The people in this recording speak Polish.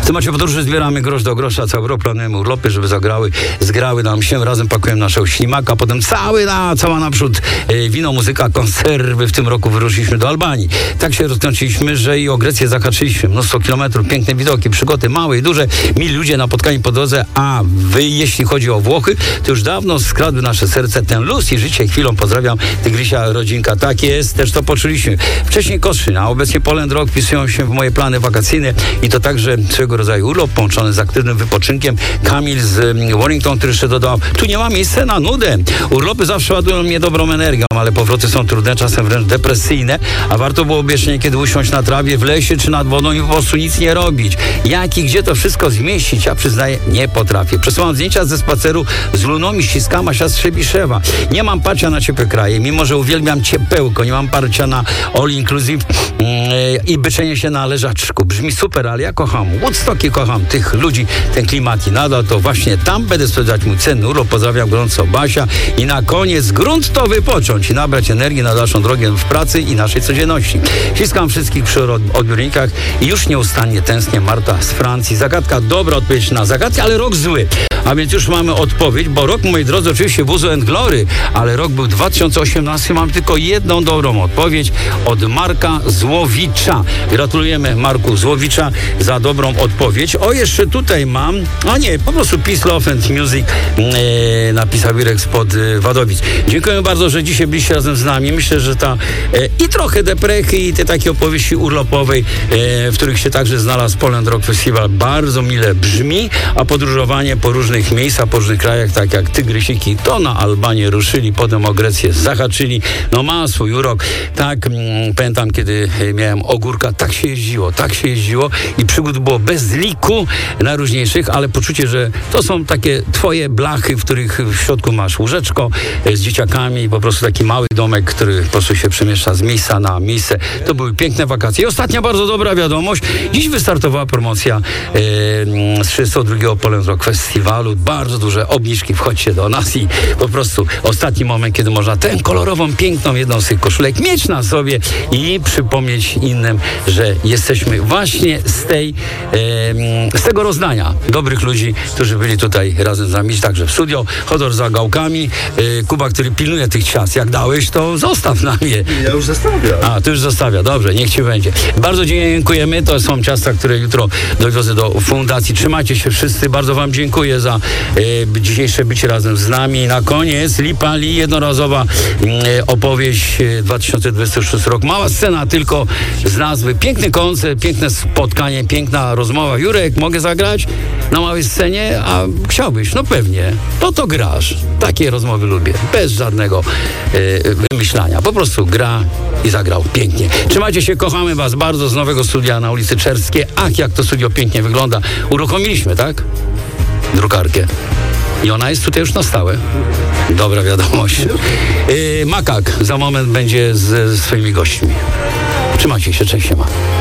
W temacie podróży zbieramy grosz do grosza, cały rok planujemy urlopy, żeby zgrały nam się, razem pakujemy naszego ślimaka, potem cała naprzód wino, muzyka, konserwy. W tym roku wyruszyliśmy do Albanii. Tak się rozkręciliśmy, że i o Grecję zahaczyliśmy. Mnóstwo kilometrów, piękne widoki, przygody małe i duże, mili ludzie napotkani po drodze, a wy, jeśli chodzi o Włochy, to już dawno skradły nasze serce ten luz i życie. Chwilą pozdrawiam Tygrysia, rodzinka. Tak jest, też to poczuliśmy. Wcześniej Koszyn, a obecnie Poland Rock wpisują się w moje plany wakacyjne i to także swego rodzaju urlop połączony z aktywnym wypoczynkiem. Kamil z Warrington, który jeszcze dodał, tu nie ma miejsca na nudę. Urlopy zawsze ładują mnie dobrą energią, ale powroty są trudne, czasem wręcz depresyjne, a warto byłoby jeszcze niekiedy usiąść na trawie, w lesie czy nad wodą i po prostu nic nie robić. Jak i gdzie to wszystko zmieścić? Ja przyznaję, nie potrafię. Przesyłam zdjęcia ze spaceru z Luną i ściskam się z Trzebiszewa. Nie mam parcia na ciepłe kraje, mimo że uwielbiam ciepełko, nie mam parcia na all inclusive i byczenie się na leżaczku. Brzmi super, ale ja kocham Woodstock i kocham tych ludzi, ten klimat i nadal to właśnie tam będę spędzać mój cenny urlop. Pozdrawiam gorąco Basia i na koniec grunt to wypocząć i nabrać energii na dalszą drogę w pracy i naszej codzienności. Ściskam wszystkich przy odbiornikach i już nieustannie tęsknię. Marta z Francji. Zagadka, dobra odpowiedź na zagadkę, ale rok zły. A więc już mamy odpowiedź, bo rok, moi drodzy, oczywiście Wuzu and Glory, ale rok był 2018. Mam tylko jedną dobrą odpowiedź od Marka Złowicza. Gratulujemy Marku Złowicza za dobrą odpowiedź. O, jeszcze tutaj mam, a nie, po prostu Peace, Love and Music napisał Irek spod Wadowic. Dziękuję bardzo, że dzisiaj byliście razem z nami. Myślę, że ta i trochę deprechy i te takie opowieści urlopowej, w których się także znalazł Poland Rock Festival, bardzo mile brzmi, a podróżowanie po różnych miejscach, po różnych krajach, tak jak Tygrysiki, to na Albanię ruszyli, potem o Grecję zahaczyli, no ma swój urok. Tak, pamiętam, kiedy miałem ogórka, tak się jeździło i przygód było bez liku najróżniejszych, ale poczucie, że to są takie twoje blachy, w których w środku masz łóżeczko z dzieciakami, po prostu taki mały domek, który po prostu się przemieszcza z miejsca na miejsce. To były piękne wakacje. I ostatnia bardzo dobra wiadomość. Dziś wystartowała promocja z 32. Poland Rock Festiwalu. Bardzo duże obniżki. Wchodźcie do nas i po prostu ostatni moment, kiedy można tę kolorową, piękną, jedną z tych koszulek mieć na sobie i przypomnieć innym, że jesteśmy właśnie z tego rozdania dobrych ludzi, którzy byli tutaj razem z nami, także w studio. Chodor za gałkami. Kuba, który pilnuje tych ciast. Jak dałeś, to zostaw na mnie. Ja już zostawiam. A, ty już zostawia. Dobrze, niech ci będzie. Bardzo dziękujemy. To są ciasta, które jutro dowiozę do fundacji. Trzymajcie się wszyscy. Bardzo wam dziękuję za dzisiejsze bycie razem z nami. Na koniec Lipali, jednorazowa opowieść 2026 rok. Mała scena tylko z nazwy. Piękny koncert, piękne spotkanie, piękna rozmowa. Jurek, mogę zagrać na małej scenie? A chciałbyś? No pewnie. To grasz. Takie rozmowy lubię. Bez żadnego wymyślania. Po prostu gra i zagrał pięknie. Trzymajcie się, kochamy was bardzo z nowego studia na ulicy Czerskiej. Ach, jak to studio pięknie wygląda. Uruchomiliśmy, tak? Drukarkę. I ona jest tutaj już na stałe. Dobra wiadomość. Makak za moment będzie ze swoimi gośćmi. Trzymajcie się, cześć, siema.